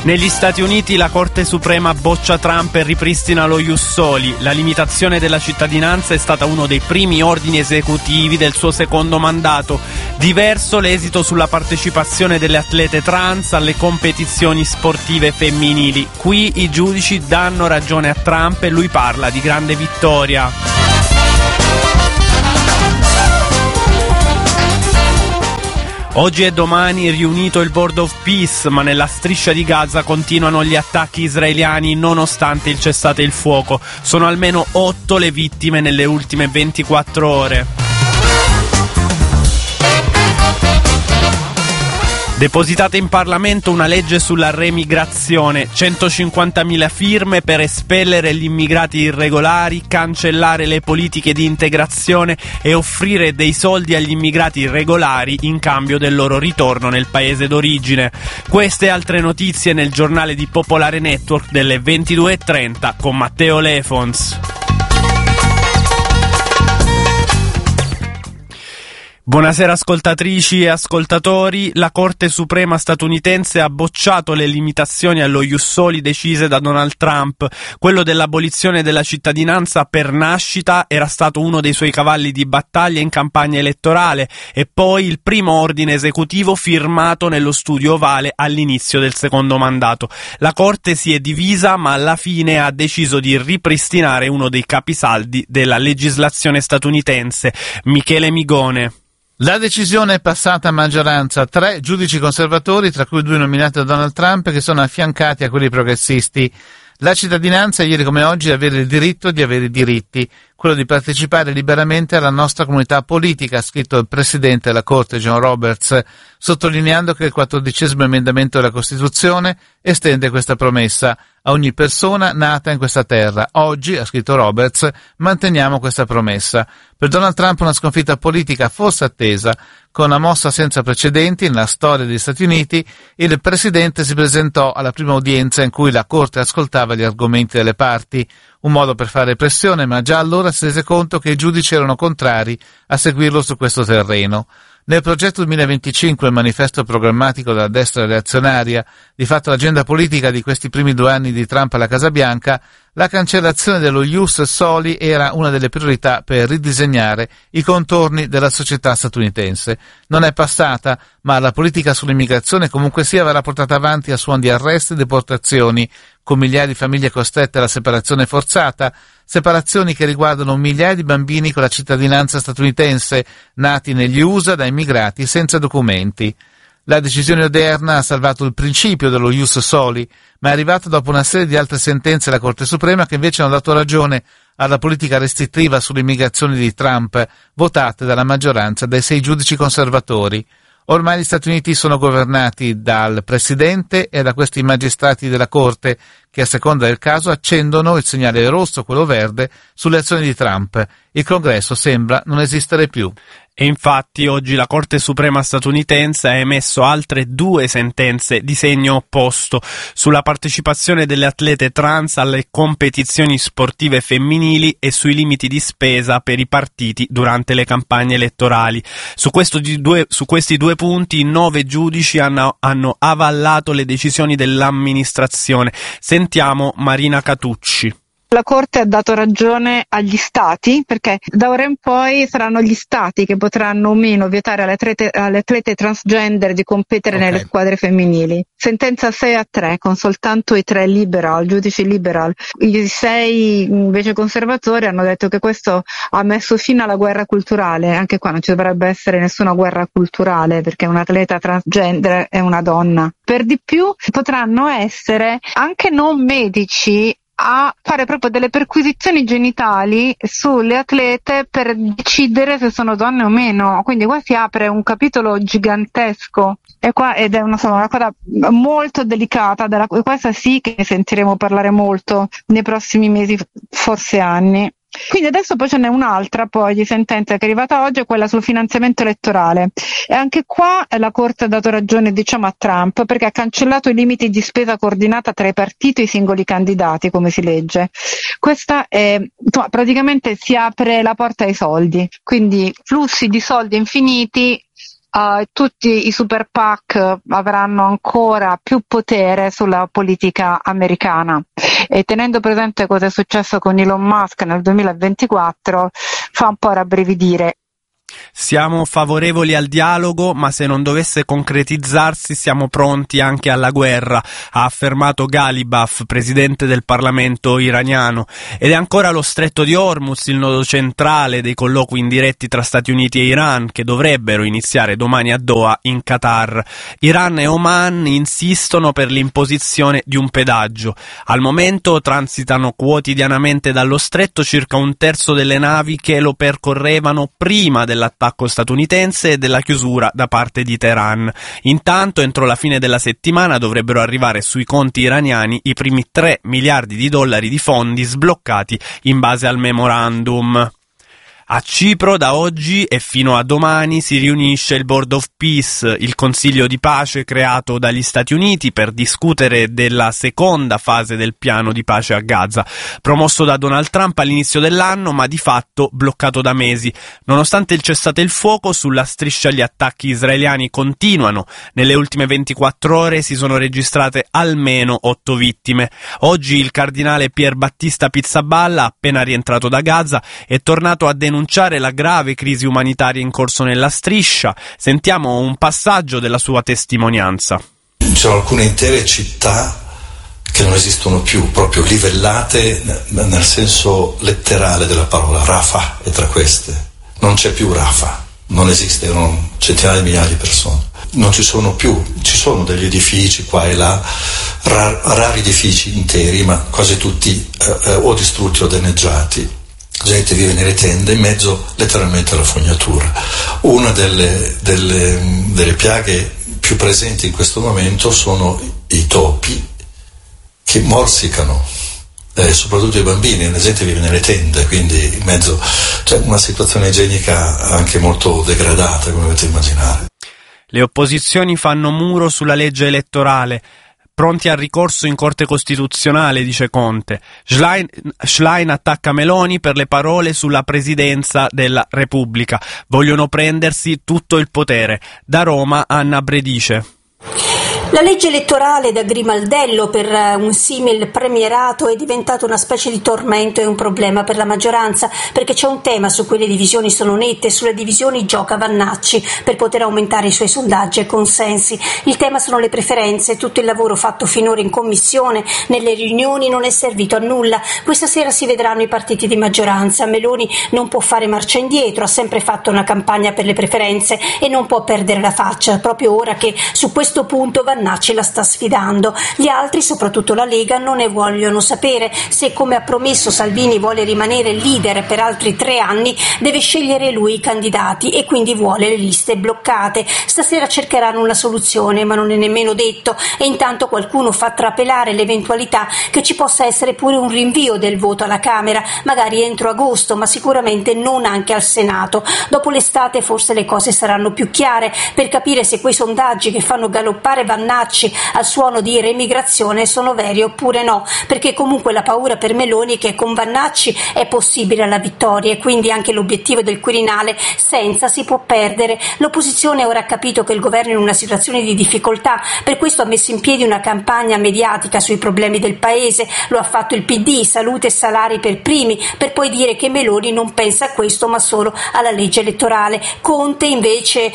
Negli Stati Uniti la Corte Suprema boccia Trump e ripristina lo Ius Soli. La limitazione della cittadinanza è stata uno dei primi ordini esecutivi del suo secondo mandato. Diverso l'esito sulla partecipazione delle atlete trans alle competizioni sportive femminili. Qui i giudici danno ragione a Trump e lui parla di grande vittoria. Oggi e domani riunito il Board of Peace, ma nella striscia di Gaza continuano gli attacchi israeliani nonostante il cessate il fuoco. Sono almeno 8 le vittime nelle ultime 24 ore. Depositate in Parlamento una legge sulla remigrazione, 150.000 firme per espellere gli immigrati irregolari, cancellare le politiche di integrazione e offrire dei soldi agli immigrati regolari in cambio del loro ritorno nel paese d'origine. Queste e altre notizie nel giornale di Popolare Network delle 22:30 con Matteo Lefons. Buonasera ascoltatrici e ascoltatori. La Corte Suprema statunitense ha bocciato le limitazioni allo Ius Soli decise da Donald Trump. Quello dell'abolizione della cittadinanza per nascita era stato uno dei suoi cavalli di battaglia in campagna elettorale e poi il primo ordine esecutivo firmato nello Studio Ovale all'inizio del secondo mandato. La Corte si è divisa, ma alla fine ha deciso di ripristinare uno dei capisaldi della legislazione statunitense. Michele Migone. La decisione è passata a maggioranza, 3 giudici conservatori, tra cui 2 nominati da Donald Trump, che sono affiancati a quelli progressisti. La cittadinanza, ieri come oggi, è avere il diritto di avere i diritti, quello di partecipare liberamente alla nostra comunità politica, ha scritto il presidente della Corte John Roberts, sottolineando che il 14° emendamento della Costituzione estende questa promessa a ogni persona nata in questa terra. Oggi, ha scritto Roberts, manteniamo questa promessa. Per Donald Trump una sconfitta politica forse attesa. Con una mossa senza precedenti nella storia degli Stati Uniti, il presidente si presentò alla prima udienza in cui la Corte ascoltava gli argomenti delle parti, un modo per fare pressione, ma già allora si rese conto che i giudici erano contrari a seguirlo su questo terreno. Nel progetto 2025, il manifesto programmatico della destra reazionaria, di fatto l'agenda politica di questi primi 2 anni di Trump alla Casa Bianca, la cancellazione dello Ius Soli era una delle priorità per ridisegnare i contorni della società statunitense. Non è passata, ma la politica sull'immigrazione comunque sia verrà portata avanti a suon di arresti e deportazioni, con migliaia di famiglie costrette alla separazione forzata, separazioni che riguardano migliaia di bambini con la cittadinanza statunitense, nati negli USA da immigrati senza documenti. La decisione odierna ha salvato il principio dello Ius Soli, ma è arrivata dopo una serie di altre sentenze della Corte Suprema che invece hanno dato ragione alla politica restrittiva sull'immigrazione di Trump, votate dalla maggioranza dei 6 giudici conservatori. Ormai gli Stati Uniti sono governati dal Presidente e da questi magistrati della Corte che a seconda del caso accendono il segnale rosso, quello verde, sulle azioni di Trump. Il Congresso sembra non esistere più. E infatti oggi la Corte Suprema statunitense ha emesso altre 2 sentenze di segno opposto sulla partecipazione delle atlete trans alle competizioni sportive femminili e sui limiti di spesa per i partiti durante le campagne elettorali. Su questi 2 punti 9 giudici hanno avallato le decisioni dell'amministrazione. Sentiamo Marina Catucci. La Corte ha dato ragione agli Stati, perché da ora in poi saranno gli Stati che potranno o meno vietare alle atlete transgender di competere nelle squadre femminili. Sentenza 6-3, con soltanto i 3 giudici liberal. I 6 invece conservatori hanno detto che questo ha messo fine alla guerra culturale. Anche qua non ci dovrebbe essere nessuna guerra culturale, perché un atleta transgender è una donna. Per di più potranno essere anche non medici a fare proprio delle perquisizioni genitali sulle atlete per decidere se sono donne o meno. Quindi qua si apre un capitolo gigantesco ed è una cosa molto delicata, questa sì che ne sentiremo parlare molto nei prossimi mesi, forse anni. Quindi adesso poi ce n'è un'altra poi di sentenza che è arrivata oggi, è quella sul finanziamento elettorale, e anche qua la Corte ha dato ragione a Trump, perché ha cancellato i limiti di spesa coordinata tra i partiti e i singoli candidati, come si legge. Questa è, praticamente si apre la porta ai soldi, quindi flussi di soldi infiniti tutti i super PAC avranno ancora più potere sulla politica americana, e tenendo presente cosa è successo con Elon Musk nel 2024 fa un po' rabbrividire. Siamo favorevoli al dialogo, ma se non dovesse concretizzarsi siamo pronti anche alla guerra, ha affermato Ghalibaf, presidente del Parlamento iraniano. Ed è ancora lo stretto di Hormuz il nodo centrale dei colloqui indiretti tra Stati Uniti e Iran, che dovrebbero iniziare domani a Doha, in Qatar. Iran e Oman insistono per l'imposizione di un pedaggio. Al momento transitano quotidianamente dallo stretto circa un terzo delle navi che lo percorrevano prima dell'attacco statunitense e della chiusura da parte di Teheran. Intanto, entro la fine della settimana dovrebbero arrivare sui conti iraniani i primi 3 miliardi di dollari di fondi sbloccati in base al memorandum. A Cipro da oggi e fino a domani si riunisce il Board of Peace, il Consiglio di pace creato dagli Stati Uniti per discutere della seconda fase del piano di pace a Gaza, promosso da Donald Trump all'inizio dell'anno ma di fatto bloccato da mesi. Nonostante il cessate il fuoco, sulla striscia gli attacchi israeliani continuano. Nelle ultime 24 ore si sono registrate almeno 8 vittime. Oggi il cardinale Pier Battista Pizzaballa, appena rientrato da Gaza, è tornato a denunciare la grave crisi umanitaria in corso nella striscia. Sentiamo un passaggio della sua testimonianza. Ci sono alcune intere città che non esistono più, proprio livellate nel senso letterale della parola. Rafah è tra queste. Non c'è più Rafah, non esiste, erano centinaia di migliaia di persone. Non ci sono più, ci sono degli edifici qua e là, rari edifici interi, ma quasi tutti o distrutti o danneggiati. La gente vive nelle tende in mezzo letteralmente alla fognatura. Una delle piaghe più presenti in questo momento sono i topi che morsicano, soprattutto i bambini. La gente vive nelle tende, quindi in mezzo c'è una situazione igienica anche molto degradata, come potete immaginare. Le opposizioni fanno muro sulla legge elettorale. Pronti al ricorso in Corte Costituzionale, dice Conte. Schlein attacca Meloni per le parole sulla presidenza della Repubblica. Vogliono prendersi tutto il potere. Da Roma, Anna Bredice. La legge elettorale da grimaldello per un simil premierato è diventata una specie di tormento e un problema per la maggioranza, perché c'è un tema su cui le divisioni sono nette e sulle divisioni gioca Vannacci per poter aumentare i suoi sondaggi e consensi. Il tema sono le preferenze. Tutto il lavoro fatto finora in commissione, nelle riunioni, non è servito a nulla. Questa sera si vedranno i partiti di maggioranza. Meloni non può fare marcia indietro, ha sempre fatto una campagna per le preferenze e non può perdere la faccia, proprio ora che su questo punto Vannacci la sta sfidando. Gli altri, soprattutto la Lega, non ne vogliono sapere. Se, come ha promesso, Salvini vuole rimanere leader per altri 3 anni, deve scegliere lui i candidati e quindi vuole le liste bloccate. Stasera cercheranno una soluzione, ma non è nemmeno detto, e intanto qualcuno fa trapelare l'eventualità che ci possa essere pure un rinvio del voto alla Camera, magari entro agosto, ma sicuramente non anche al Senato. Dopo l'estate forse le cose saranno più chiare per capire se quei sondaggi che fanno galoppare Vannacci al suono di reemigrazione sono veri oppure no, perché comunque la paura per Meloni è che con Vannacci è possibile la vittoria e quindi anche l'obiettivo del Quirinale senza si può perdere. L'opposizione ora ha capito che il governo è in una situazione di difficoltà, per questo ha messo in piedi una campagna mediatica sui problemi del paese. Lo ha fatto il PD, salute e salari per primi, per poi dire che Meloni non pensa a questo ma solo alla legge elettorale. Conte invece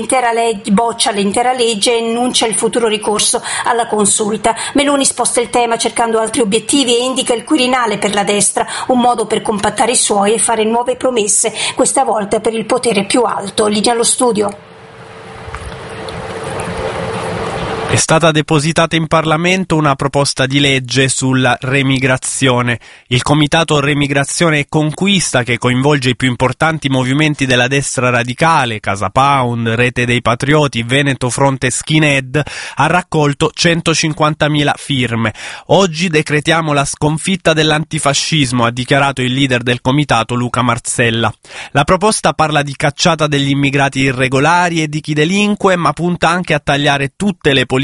boccia l'intera legge e enuncia il futuro ricorso alla consulta. Meloni sposta il tema cercando altri obiettivi e indica il Quirinale per la destra, un modo per compattare i suoi e fare nuove promesse, questa volta per il potere più alto. Linea allo studio. È stata depositata in Parlamento una proposta di legge sulla remigrazione. Il Comitato Remigrazione e Conquista, che coinvolge i più importanti movimenti della destra radicale, Casa Pound, Rete dei Patrioti, Veneto Fronte Skinhead, ha raccolto 150.000 firme. Oggi decretiamo la sconfitta dell'antifascismo, ha dichiarato il leader del comitato Luca Marzella. La proposta parla di cacciata degli immigrati irregolari e di chi delinque, ma punta anche a tagliare tutte le politiche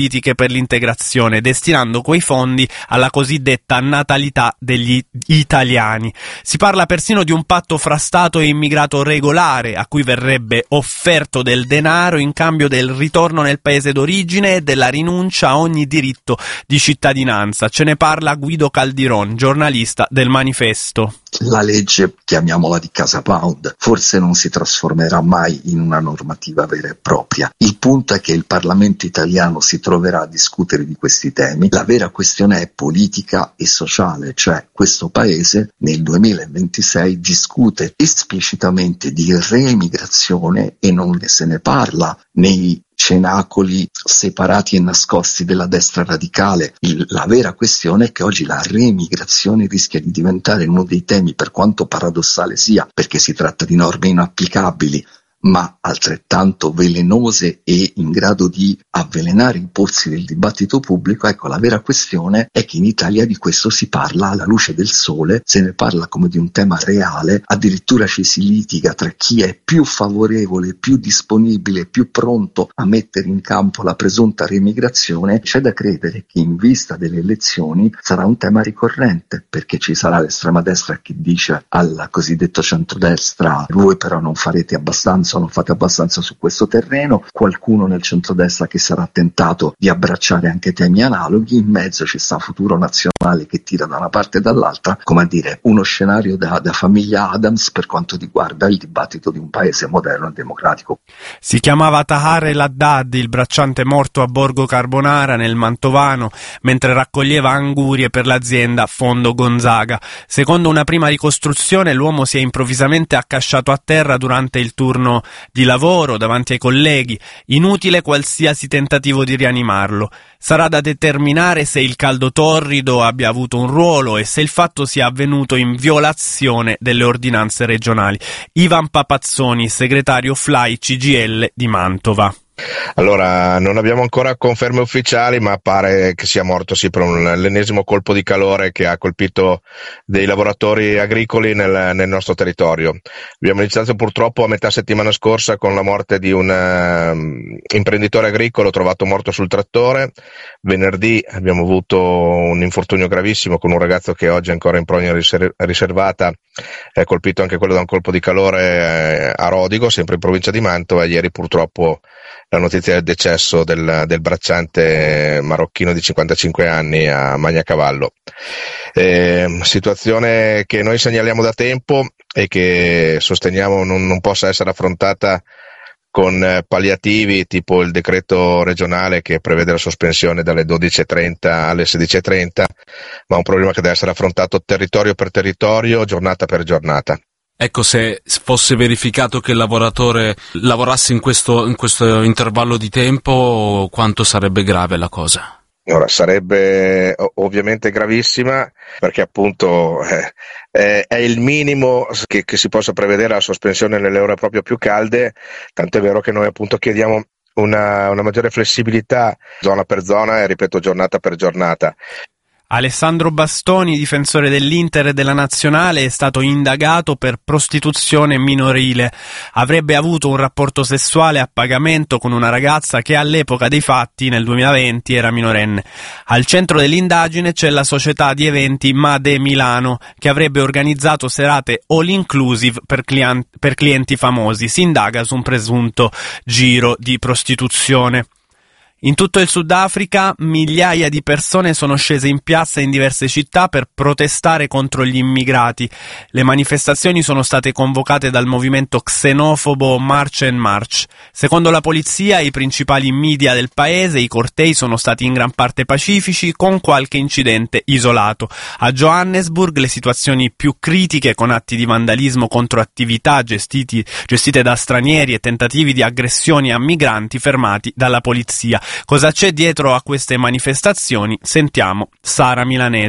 politiche per l'integrazione, destinando quei fondi alla cosiddetta natalità degli italiani. Si parla persino di un patto fra Stato e immigrato regolare, a cui verrebbe offerto del denaro in cambio del ritorno nel paese d'origine e della rinuncia a ogni diritto di cittadinanza. Ce ne parla Guido Caldiron, giornalista del Manifesto. La legge, chiamiamola di Casa Pound, forse non si trasformerà mai in una normativa vera e propria. Il punto è che il Parlamento italiano si troverà a discutere di questi temi. La vera questione è politica e sociale, cioè questo paese nel 2026 discute esplicitamente di reemigrazione e non se ne parla nei cenacoli separati e nascosti della destra radicale. La vera questione è che oggi la reemigrazione rischia di diventare uno dei temi, per quanto paradossale sia, perché si tratta di norme inapplicabili, ma altrettanto velenose e in grado di avvelenare i pozzi del dibattito pubblico. Ecco, la vera questione è che in Italia di questo si parla alla luce del sole, se ne parla come di un tema reale, addirittura ci si litiga tra chi è più favorevole, più disponibile, più pronto a mettere in campo la presunta reemigrazione. C'è da credere che in vista delle elezioni sarà un tema ricorrente, perché ci sarà l'estrema destra che dice al cosiddetto centrodestra: voi però non farete abbastanza, non fate abbastanza su questo terreno. Qualcuno nel centrodestra che sarà tentato di abbracciare anche temi analoghi. In mezzo ci sta Futuro Nazionale che tira da una parte e dall'altra, come a dire uno scenario da famiglia Adams per quanto riguarda il dibattito di un paese moderno e democratico. Si chiamava Tahar el-Haddad, il bracciante morto a Borgo Carbonara nel Mantovano mentre raccoglieva angurie per l'azienda Fondo Gonzaga. Secondo una prima ricostruzione, l'uomo si è improvvisamente accasciato a terra durante il turno di lavoro davanti ai colleghi. Inutile qualsiasi tentativo di rianimarlo. Sarà da determinare se il caldo torrido abbia avuto un ruolo e se il fatto sia avvenuto in violazione delle ordinanze regionali. Ivan Papazzoni, segretario FLAI CGIL di Mantova. Allora, non abbiamo ancora conferme ufficiali, ma pare che sia morto sì per l'ennesimo colpo di calore che ha colpito dei lavoratori agricoli nel nostro territorio. Abbiamo iniziato purtroppo a metà settimana scorsa con la morte di un imprenditore agricolo trovato morto sul trattore. Venerdì abbiamo avuto un infortunio gravissimo con un ragazzo che oggi è ancora in prognosi riservata, è colpito anche quello da un colpo di calore a Rodigo, sempre in provincia di Mantova. Ieri purtroppo la notizia del decesso del bracciante marocchino di 55 anni a Magnacavallo. Situazione che noi segnaliamo da tempo e che sosteniamo non possa essere affrontata con palliativi tipo il decreto regionale che prevede la sospensione dalle 12.30 alle 16.30, ma un problema che deve essere affrontato territorio per territorio, giornata per giornata. Ecco, se fosse verificato che il lavoratore lavorasse in questo intervallo di tempo, quanto sarebbe grave la cosa? Ora, sarebbe ovviamente gravissima, perché appunto è il minimo che si possa prevedere la sospensione nelle ore proprio più calde, tant'è vero che noi appunto chiediamo una maggiore flessibilità zona per zona e ripeto giornata per giornata. Alessandro Bastoni, difensore dell'Inter e della Nazionale, è stato indagato per prostituzione minorile. Avrebbe avuto un rapporto sessuale a pagamento con una ragazza che all'epoca dei fatti, nel 2020, era minorenne. Al centro dell'indagine c'è la società di eventi Made Milano, che avrebbe organizzato serate all inclusive per clienti famosi. Si indaga su un presunto giro di prostituzione. In tutto il Sudafrica migliaia di persone sono scese in piazza in diverse città per protestare contro gli immigrati. Le manifestazioni sono state convocate dal movimento xenofobo March and March. Secondo la polizia e i principali media del paese, i cortei sono stati in gran parte pacifici, con qualche incidente isolato. A Johannesburg le situazioni più critiche, con atti di vandalismo contro attività gestite da stranieri e tentativi di aggressioni a migranti fermati dalla polizia. Cosa c'è dietro a queste manifestazioni? Sentiamo Sara Milanese.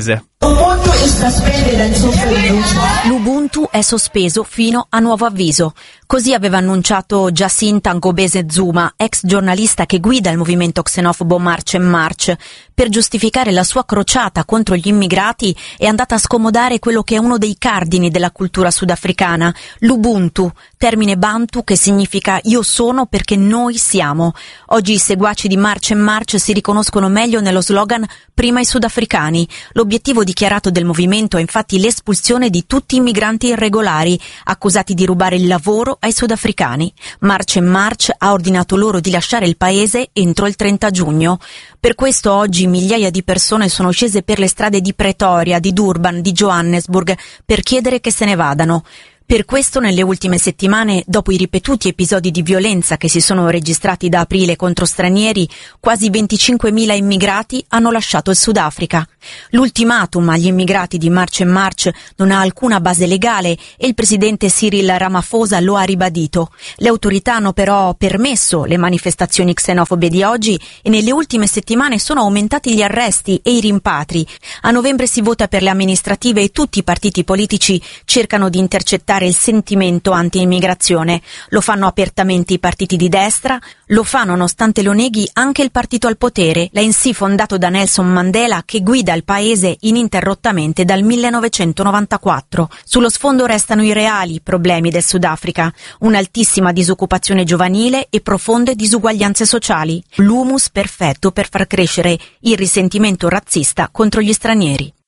L'Ubuntu è sospeso fino a nuovo avviso. Così aveva annunciato Jacinta Ngobese Zuma, ex giornalista che guida il movimento xenofobo March and March. Per giustificare la sua crociata contro gli immigrati è andata a scomodare quello che è uno dei cardini della cultura sudafricana, l'Ubuntu, termine bantu che significa io sono perché noi siamo. Oggi i seguaci di March and March si riconoscono meglio nello slogan prima i sudafricani. L'obiettivo dichiarato del movimento è infatti l'espulsione di tutti i migranti irregolari accusati di rubare il lavoro ai sudafricani. March and March ha ordinato loro di lasciare il paese entro il 30 giugno. Per questo oggi migliaia di persone sono scese per le strade di Pretoria, di Durban, di Johannesburg per chiedere che se ne vadano. Per questo nelle ultime settimane, dopo i ripetuti episodi di violenza che si sono registrati da aprile contro stranieri, quasi 25.000 immigrati hanno lasciato il Sudafrica. L'ultimatum agli immigrati di March and March non ha alcuna base legale e il presidente Cyril Ramaphosa lo ha ribadito. Le autorità hanno però permesso le manifestazioni xenofobe di oggi e nelle ultime settimane sono aumentati gli arresti e i rimpatri. A novembre si vota per le amministrative e tutti i partiti politici cercano di intercettare il sentimento anti-immigrazione. Lo fanno apertamente i partiti di destra, lo fa nonostante lo neghi anche il partito al potere, l'ANC fondato da Nelson Mandela che guida il paese ininterrottamente dal 1994. Sullo sfondo restano i reali problemi del Sudafrica, un'altissima disoccupazione giovanile e profonde disuguaglianze sociali, l'humus perfetto per far crescere il risentimento razzista contro gli stranieri.